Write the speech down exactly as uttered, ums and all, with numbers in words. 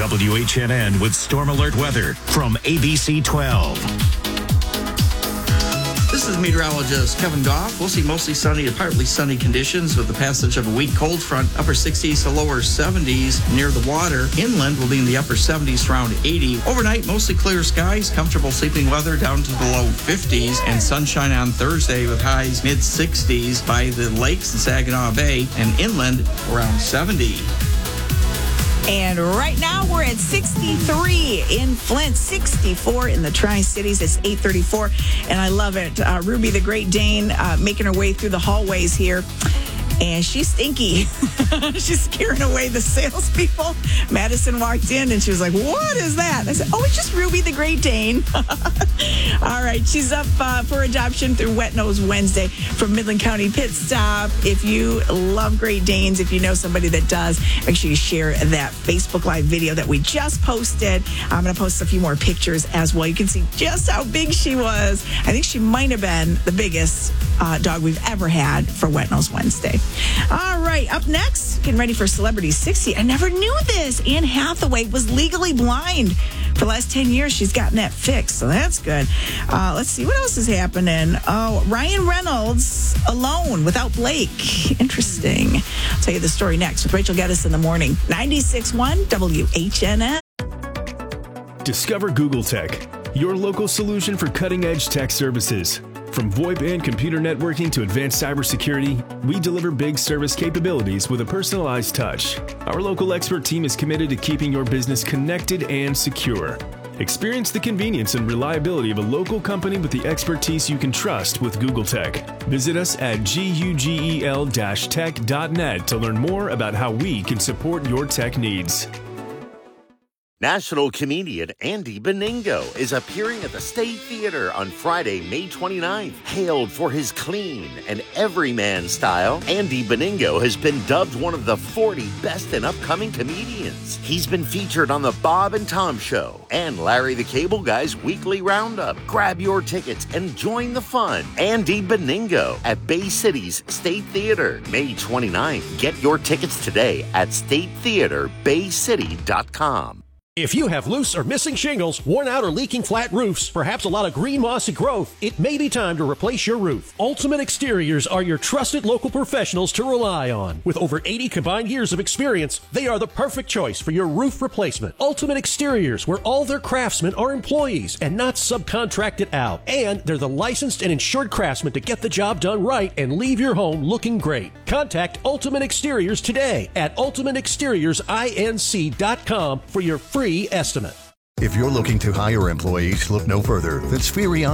W H N N with Storm Alert weather from A B C twelve. This is meteorologist Kevin Goff. We'll see mostly sunny to partly sunny conditions with the passage of a weak cold front. Upper sixties to lower seventies near the water. Inland will be in the upper seventies around eighty. Overnight, mostly clear skies, comfortable sleeping weather down to the low fifties, and sunshine on Thursday with highs mid sixties by the lakes in Saginaw Bay, and inland around seventy. And right now we're at sixty-three in Flint, sixty-four in the Tri-Cities. It's eight thirty-four, and I love it. Uh, Ruby the Great Dane uh, making her way through the hallways here. And she's stinky. She's scaring away the salespeople. Madison walked in and she was like, what is that? I said, oh, it's just Ruby the Great Dane. All right. She's up uh, for adoption through Wet Nose Wednesday from Midland County Pit Stop. If you love Great Danes, if you know somebody that does, make sure you share that Facebook Live video that we just posted. I'm going to post a few more pictures as well. You can see just how big she was. I think she might have been the biggest uh, dog we've ever had for Wet Nose Wednesday. All right, up next, getting ready for Celebrity sixty. I never knew this. Anne Hathaway was legally blind. For the last ten years, she's gotten that fixed, so that's good. Uh, let's see, what else is happening? Oh, Ryan Reynolds alone without Blake. Interesting. I'll tell you the story next with Rachel Geddes in the morning. ninety-six point one W H N N. Discover Google Tech, your local solution for cutting-edge tech services. From VoIP and computer networking to advanced cybersecurity, we deliver big service capabilities with a personalized touch. Our local expert team is committed to keeping your business connected and secure. Experience the convenience and reliability of a local company with the expertise you can trust with Google Tech. Visit us at gugel dash tech dot net to learn more about how we can support your tech needs. National comedian Andy Beningo is appearing at the State Theater on Friday, May twenty-ninth. Hailed for his clean and everyman style, Andy Beningo has been dubbed one of the forty best and upcoming comedians. He's been featured on The Bob and Tom Show and Larry the Cable Guy's Weekly Roundup. Grab your tickets and join the fun. Andy Beningo at Bay City's State Theater, May twenty-ninth. Get your tickets today at state theater bay city dot com. If you have loose or missing shingles, worn out or leaking flat roofs, perhaps a lot of green mossy growth, it may be time to replace your roof. Ultimate Exteriors are your trusted local professionals to rely on. With over eighty combined years of experience, they are the perfect choice for your roof replacement. Ultimate Exteriors, where all their craftsmen are employees and not subcontracted out. And they're the licensed and insured craftsmen to get the job done right and leave your home looking great. Contact Ultimate Exteriors today at ultimate exteriors inc dot com for your free estimate. If you're looking to hire employees, look no further than Spherion